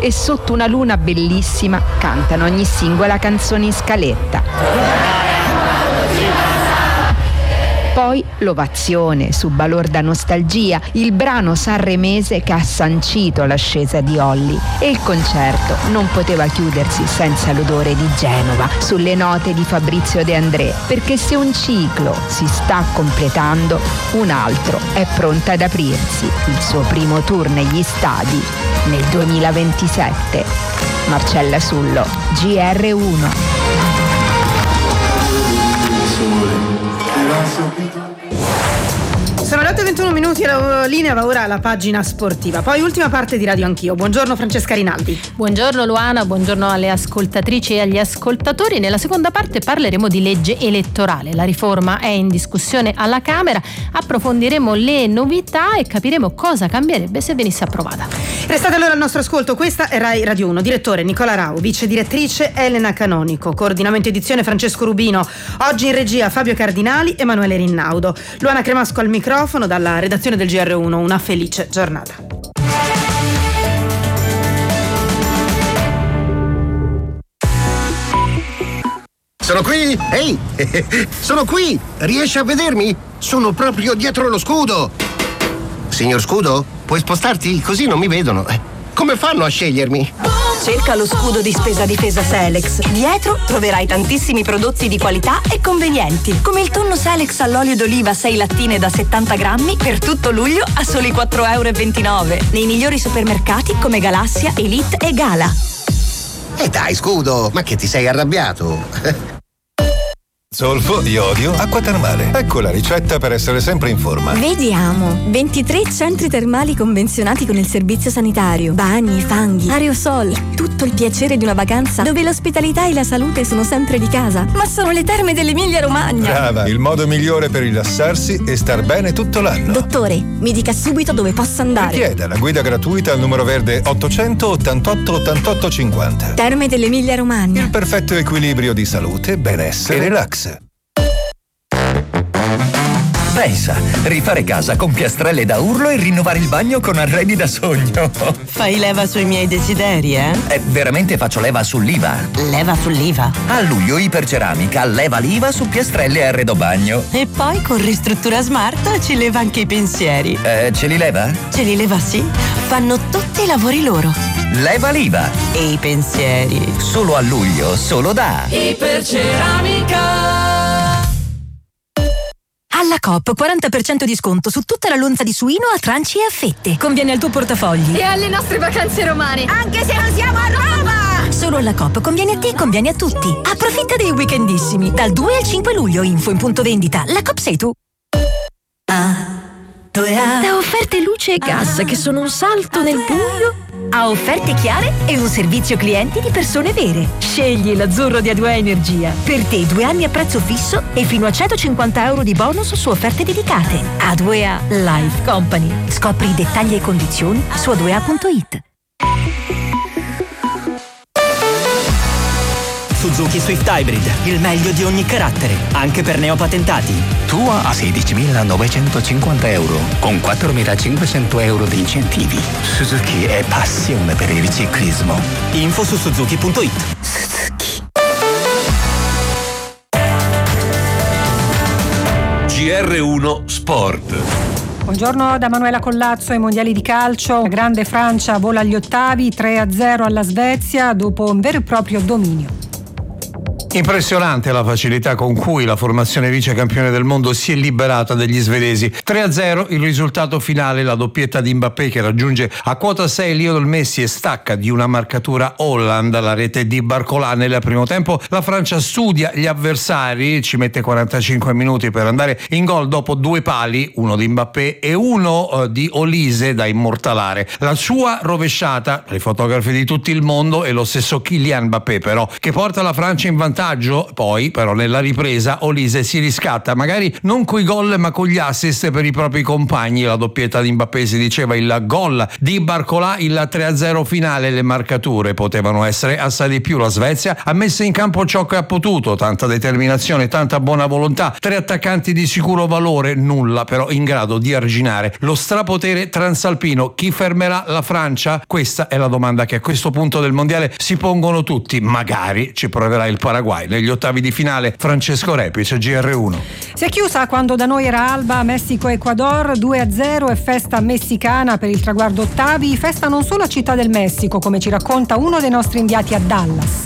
e sotto una luna bellissima cantano ogni singola canzone in scaletta. Poi l'ovazione su Balorda Nostalgia, il brano sanremese che ha sancito l'ascesa di Olly, e il concerto non poteva chiudersi senza l'odore di Genova sulle note di Fabrizio De André, perché se un ciclo si sta completando, un altro è pronto ad aprirsi, il suo primo tour negli stadi nel 2027. Marcella Sullo, GR1. Sono le 8:21, la linea va ora alla pagina sportiva. Poi ultima parte di Radio Anch'io. Buongiorno Francesca Rinaldi. Buongiorno Luana, buongiorno alle ascoltatrici e agli ascoltatori. Nella seconda parte parleremo di legge elettorale. La riforma è in discussione alla Camera, approfondiremo le novità e capiremo cosa cambierebbe se venisse approvata. Restate allora al nostro ascolto, questa è Rai Radio 1. Direttore Nicola Rau, vice direttrice Elena Canonico, coordinamento edizione Francesco Rubino, oggi in regia Fabio Cardinali, Emanuele Rinnaudo. Luana Cremasco al microfono dalla redazione del GR1. Una felice giornata. Sono qui? Ehi, sono qui! Riesci a vedermi? Sono proprio dietro lo scudo! Signor Scudo, puoi spostarti? Così non mi vedono. Come fanno a scegliermi? Cerca lo scudo di spesa difesa Selex. Dietro troverai tantissimi prodotti di qualità e convenienti, come il tonno Selex all'olio d'oliva 6 lattine da 70 grammi per tutto luglio a soli 4,29 €, nei migliori supermercati come Galassia, Elite e Gala. Dai, Scudo, ma che ti sei arrabbiato? Zolfo, iodio, acqua termale. Ecco la ricetta per essere sempre in forma. Vediamo. 23 centri termali convenzionati con il servizio sanitario. Bagni, fanghi, aerosol. Tutto il piacere di una vacanza dove l'ospitalità e la salute sono sempre di casa. Ma sono le terme dell'Emilia Romagna. Brava, il modo migliore per rilassarsi e star bene tutto l'anno. Dottore, mi dica subito dove posso andare. Richieda la guida gratuita al numero verde 888 88 50. Terme dell'Emilia Romagna. Il perfetto equilibrio di salute, benessere e relax. Pensa, rifare casa con piastrelle da urlo e rinnovare il bagno con arredi da sogno. Fai leva sui miei desideri, eh? Veramente faccio leva sull'IVA. Leva sull'IVA? A luglio Iperceramica leva l'IVA su piastrelle e arredo bagno. E poi con Ristruttura Smart ci leva anche i pensieri. Ce li leva? Ce li leva, sì. Fanno tutti i lavori loro. Leva l'IVA. E i pensieri. Solo a luglio, solo da Iperceramica. Alla Coop 40% di sconto su tutta la lonza di suino a tranci e a fette. Conviene al tuo portafogli. E alle nostre vacanze romane. Anche se non siamo a Roma! Solo alla Coop conviene a te e conviene a tutti. Approfitta dei weekendissimi. Dal 2 al 5 luglio, info in punto vendita. La Coop sei tu. Da offerte luce e gas che sono un salto nel buio A offerte chiare e un servizio clienti di persone vere. Scegli l'azzurro di A2A Energia. Per te 2 anni a prezzo fisso e fino a 150 euro di bonus su offerte dedicate. A2A Life Company. Scopri i dettagli e condizioni su a2a.it. Suzuki Swift Hybrid, il meglio di ogni carattere, anche per neopatentati. Tua a 16.950 euro, con 4.500 euro di incentivi. Suzuki è passione per il ciclismo. Info su suzuki.it. GR1 Sport. Buongiorno da Manuela Collazzo. Ai mondiali di calcio, grande Francia vola agli ottavi, 3-0 alla Svezia dopo un vero e proprio dominio. Impressionante la facilità con cui la formazione vice campione del mondo si è liberata degli svedesi. 3-0 il risultato finale, la doppietta di Mbappé che raggiunge a quota 6 Lionel Messi e stacca di una marcatura Holland. La rete di Barcola nel primo tempo. La Francia studia gli avversari, ci mette 45 minuti per andare in gol dopo 2 pali, uno di Mbappé e uno di Olise da immortalare. La sua rovesciata, i fotografi di tutto il mondo, e lo stesso Kylian Mbappé però, che porta la Francia in vantaggio vantaggio, poi però nella ripresa Olise si riscatta, magari non coi gol ma con gli assist per i propri compagni. La doppietta di Mbappé, si diceva, il gol di Barcolà, il 3-0 finale. Le marcature potevano essere assai di più. La Svezia ha messo in campo ciò che ha potuto, tanta determinazione, tanta buona volontà, 3 attaccanti di sicuro valore, nulla però in grado di arginare lo strapotere transalpino. Chi fermerà la Francia? Questa è la domanda che a questo punto del mondiale si pongono tutti. Magari ci proverà il Paraguay negli ottavi di finale. Francesco Repic, GR1. Si è chiusa quando da noi era alba Messico-Ecuador 2-0 e festa messicana per il traguardo ottavi, festa non solo a Città del Messico, come ci racconta uno dei nostri inviati a Dallas.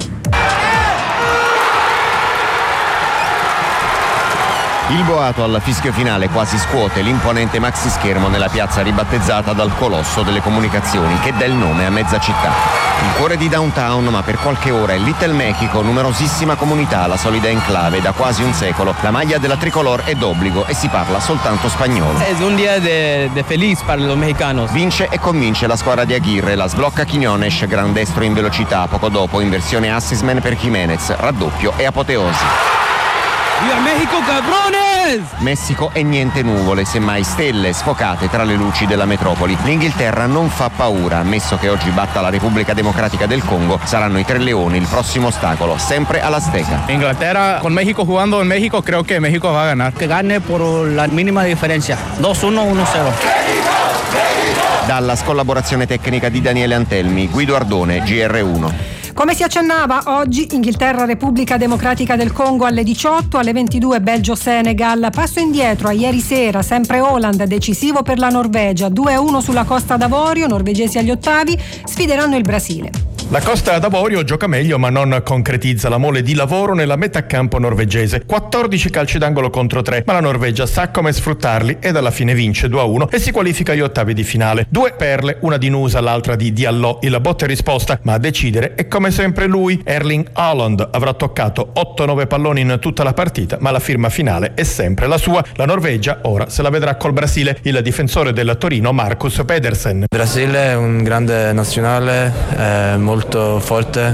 Il boato al fischio finale quasi scuote l'imponente maxi schermo nella piazza ribattezzata dal colosso delle comunicazioni che dà il nome a mezza città. Il cuore di downtown, ma per qualche ora è Little Mexico, numerosissima comunità, la solida enclave da quasi un secolo. La maglia della tricolor è d'obbligo e si parla soltanto spagnolo. Es un día de feliz para los mexicanos. Vince e convince la squadra di Aguirre, la sblocca Quiñones, gran destro in velocità, poco dopo in versione assist-man per Jiménez, raddoppio e apoteosi. ¡Viva México, cabrones! Messico e niente nuvole, semmai stelle sfocate tra le luci della metropoli. L'Inghilterra non fa paura, ammesso che oggi batta la Repubblica Democratica del Congo, saranno i Tre Leoni il prossimo ostacolo, sempre all'Azteca. Inglaterra con México jugando en México, creo que México va a ganar. Que gane por la mínima diferencia, 2-1, 1-0. Dallas, collaborazione tecnica di Daniele Antelmi, Guido Ardone, GR1. Come si accennava, oggi Inghilterra-Repubblica Democratica del Congo alle 18, alle 22 Belgio-Senegal. Passo indietro a ieri sera, sempre Haaland decisivo per la Norvegia, 2-1 sulla Costa d'Avorio, norvegesi agli ottavi, sfideranno il Brasile. La Costa d'Avorio gioca meglio ma non concretizza la mole di lavoro nella metacampo norvegese. 14 calci d'angolo contro 3, ma la Norvegia sa come sfruttarli ed alla fine vince 2-1 e si qualifica agli ottavi di finale. 2 perle, una di Nusa, l'altra di Diallo, il botta e risposta, ma a decidere è come sempre lui. Erling Haaland avrà toccato 8-9 palloni in tutta la partita, ma la firma finale è sempre la sua. La Norvegia ora se la vedrà col Brasile, il difensore del Torino Marcus Pedersen. Brasile è un grande nazionale, molto forte.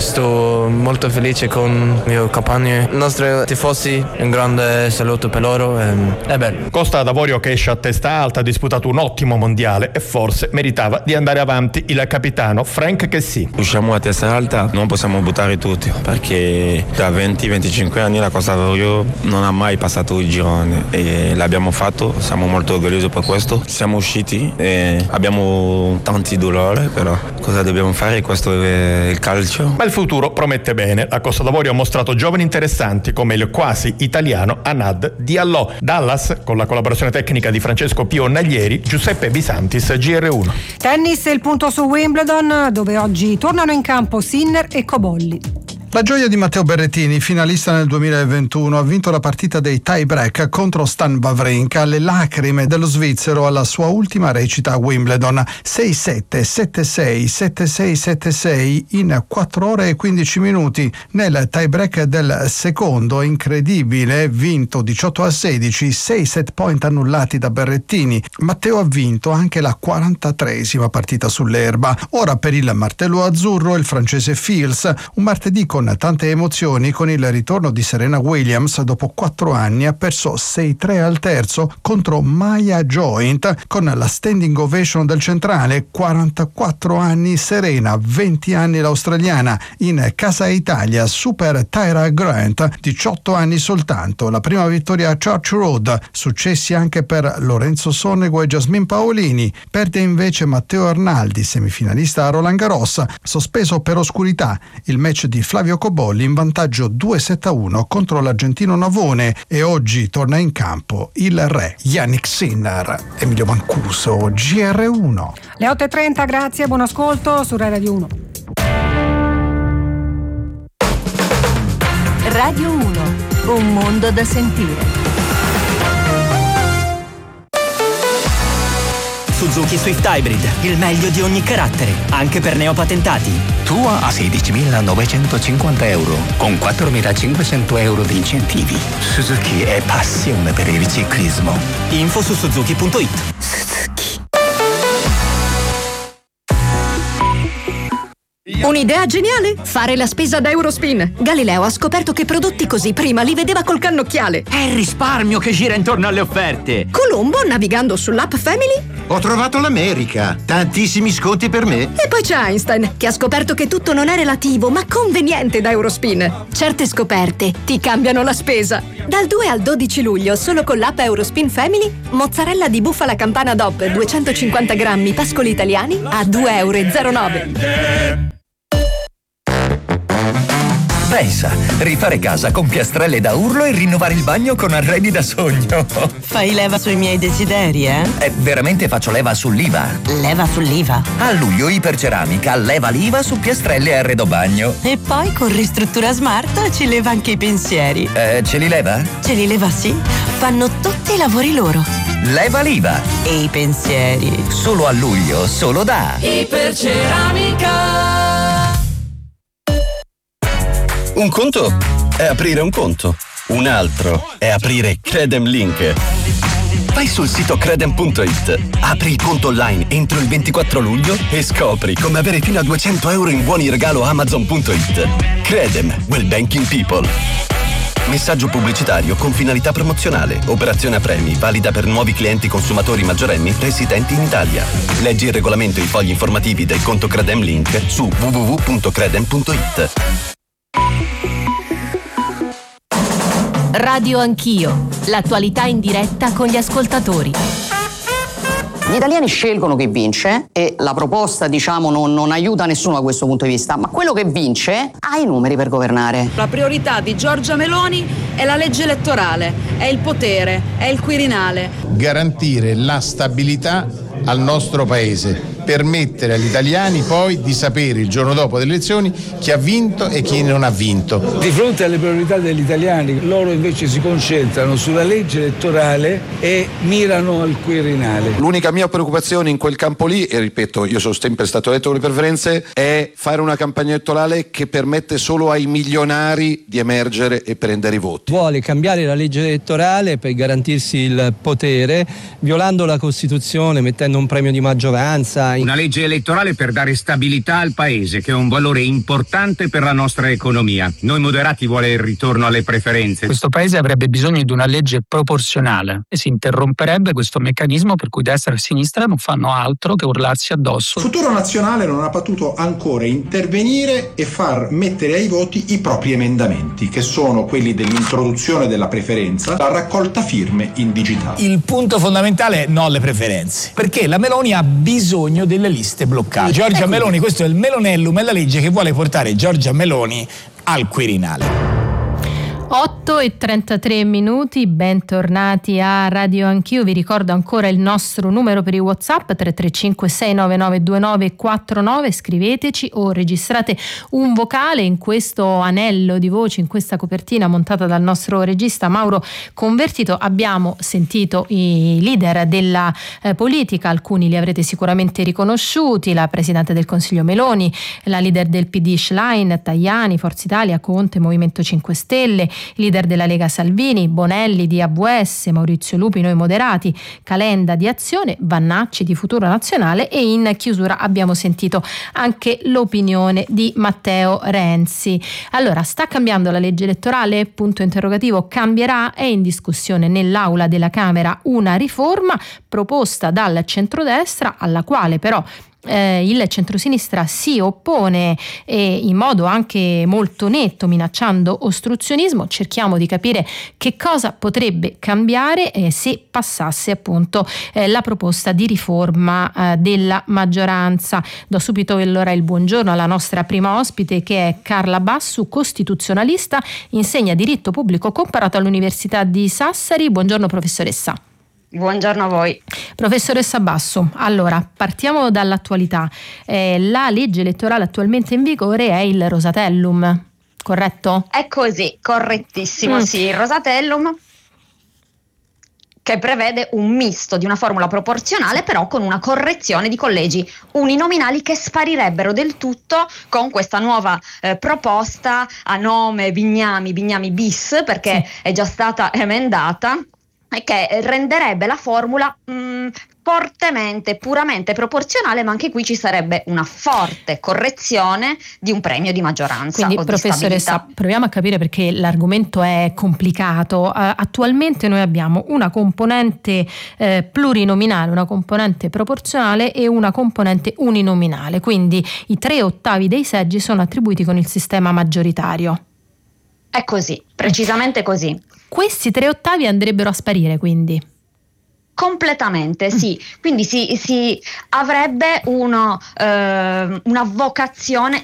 Sto molto felice con i miei compagni, i nostri tifosi. Un grande saluto per loro. È bello. Costa d'Avorio che esce a testa alta, ha disputato un ottimo mondiale e forse meritava di andare avanti il capitano Frank Kessie. Usciamo a testa alta, non possiamo buttare tutti perché da 20-25 anni la Costa d'Avorio non ha mai passato il girone e l'abbiamo fatto, siamo molto orgogliosi per questo. Siamo usciti e abbiamo tanti dolori, però cosa dobbiamo fare? Questo è il calcio. Ma il futuro promette bene. La Costa d'Avorio ha mostrato giovani interessanti come il quasi italiano Anad Diallo. Dallas, con la collaborazione tecnica di Francesco Pio Naglieri, Giuseppe Bisantis, GR1. Tennis, il punto su Wimbledon, dove oggi tornano in campo Sinner e Cobolli. La gioia di Matteo Berrettini, finalista nel 2021, ha vinto la partita dei tie break contro Stan Wawrinka, le lacrime dello svizzero alla sua ultima recita a Wimbledon. 6-7, 7-6, 7-6, 7-6 in 4 ore e 15 minuti. Nel tie break del secondo, incredibile, vinto 18-16, 6 set point annullati da Berrettini. Matteo ha vinto anche la 43esima partita sull'erba. Ora per il martello azzurro il francese Fils, un martedì con tante emozioni, con il ritorno di Serena Williams dopo 4 anni, ha perso 6-3 al terzo contro Maya Joint con la standing ovation del centrale. 44 anni Serena, 20 anni l'australiana. In casa Italia Super Tyra Grant, 18 anni soltanto, la prima vittoria a Church Road. Successi anche per Lorenzo Sonego e Jasmine Paolini. Perde invece Matteo Arnaldi, semifinalista a Roland Garros, sospeso per oscurità il match di Flavio Cobolli in vantaggio 2-7-1 contro l'argentino Navone, e oggi torna in campo il re Yannick Sinner. Emilio Mancuso, GR1. Le 8.30, grazie, buon ascolto su Rai Radio 1. Radio 1, un mondo da sentire. Suzuki Swift Hybrid, il meglio di ogni carattere, anche per neopatentati. Tua a 16.950 euro, con 4.500 euro di incentivi. Suzuki è passione per il ciclismo. Info su suzuki.it. Un'idea geniale? Fare la spesa da Eurospin. Galileo ha scoperto che prodotti così prima li vedeva col cannocchiale. È il risparmio che gira intorno alle offerte. Colombo, navigando sull'app Family. Ho trovato l'America. Tantissimi sconti per me. E poi c'è Einstein, che ha scoperto che tutto non è relativo, ma conveniente da Eurospin. Certe scoperte ti cambiano la spesa. Dal 2 al 12 luglio, solo con l'app Eurospin Family, mozzarella di bufala campana DOP 250 grammi pascoli italiani a €2,09. Pensa, rifare casa con piastrelle da urlo e rinnovare il bagno con arredi da sogno. Fai leva sui miei desideri, eh? Veramente faccio leva sull'IVA. Leva sull'IVA? A luglio Iperceramica leva l'IVA su piastrelle e arredo bagno. E poi con Ristruttura Smart ci leva anche i pensieri. Ce li leva? Ce li leva, sì. Fanno tutti i lavori loro. Leva l'IVA. E i pensieri. Solo a luglio, solo da Iperceramica. Un conto è aprire un conto, un altro è aprire Credem Link. Vai sul sito credem.it, apri il conto online entro il 24 luglio e scopri come avere fino a €200 in buoni regalo Amazon.it. Credem, well banking people. Messaggio pubblicitario con finalità promozionale. Operazione a premi, valida per nuovi clienti consumatori maggiorenni residenti in Italia. Leggi il regolamento e i fogli informativi del conto Credem Link su www.credem.it. Radio Anch'io, l'attualità in diretta con gli ascoltatori. Gli italiani scelgono chi vince e la proposta, non aiuta nessuno da questo punto di vista, ma quello che vince ha i numeri per governare. La priorità di Giorgia Meloni è la legge elettorale, è il potere, è il Quirinale. Garantire la stabilità al nostro paese, permettere agli italiani poi di sapere il giorno dopo le elezioni chi ha vinto e chi non ha vinto. Di fronte alle priorità degli italiani, loro invece si concentrano sulla legge elettorale e mirano al Quirinale. L'unica mia preoccupazione in quel campo lì, e ripeto, io sono sempre stato eletto con le preferenze, è fare una campagna elettorale che permette solo ai milionari di emergere e prendere i voti. Vuole cambiare la legge elettorale per garantirsi il potere, violando la Costituzione, mettendo un premio di maggioranza. Una legge elettorale per dare stabilità al paese, che è un valore importante per la nostra economia. Noi moderati vuole il ritorno alle preferenze. Questo paese avrebbe bisogno di una legge proporzionale e si interromperebbe questo meccanismo per cui destra e sinistra non fanno altro che urlarsi addosso. Futuro Nazionale non ha potuto ancora intervenire e far mettere ai voti i propri emendamenti, che sono quelli dell'introduzione della preferenza, la raccolta firme in digitale. Il punto fondamentale è no alle preferenze, perché la Meloni ha bisogno delle liste bloccate. Giorgia Meloni, questo è il Melonellum, è la legge che vuole portare Giorgia Meloni al Quirinale. 8:33, bentornati a Radio Anch'io. Vi ricordo ancora il nostro numero per i WhatsApp 335 699 2949. Scriveteci o registrate un vocale in questo anello di voci, in questa copertina montata dal nostro regista Mauro Convertito. Abbiamo sentito i leader della politica, alcuni li avrete sicuramente riconosciuti: la Presidente del Consiglio Meloni, la leader del PD Schlein, Tajani, Forza Italia, Conte, Movimento 5 Stelle, leader della Lega Salvini, Bonelli di AVS, Maurizio Lupi, Noi Moderati, Calenda di Azione, Vannacci di Futuro Nazionale, e in chiusura abbiamo sentito anche l'opinione di Matteo Renzi. Allora, sta cambiando la legge elettorale? Punto interrogativo. Cambierà? È in discussione nell'aula della Camera una riforma proposta dal centrodestra, alla quale però il centrosinistra si oppone in modo anche molto netto, minacciando ostruzionismo. Cerchiamo di capire che cosa potrebbe cambiare se passasse appunto la proposta di riforma della maggioranza. Do subito allora il buongiorno alla nostra prima ospite, che è Carla Bassu, costituzionalista, insegna diritto pubblico comparato all'Università di Sassari. Buongiorno professoressa. Buongiorno a voi. Professoressa Bassu, allora partiamo dall'attualità. La legge elettorale attualmente in vigore è il Rosatellum, corretto? È così, correttissimo, sì, il Rosatellum, che prevede un misto di una formula proporzionale però con una correzione di collegi uninominali che sparirebbero del tutto con questa nuova proposta a nome Bignami bis, perché è già stata emendata, e che renderebbe la formula fortemente, puramente proporzionale, ma anche qui ci sarebbe una forte correzione di un premio di maggioranza. Quindi, o professoressa, di stabilità. proviamo a capire, perché l'argomento è complicato. Attualmente noi abbiamo una componente plurinominale, una componente proporzionale e una componente uninominale, quindi i 3/8 dei seggi sono attribuiti con il sistema maggioritario. È così, precisamente così. Questi 3/8 andrebbero a sparire, quindi? Completamente, sì. Quindi si avrebbe una vocazione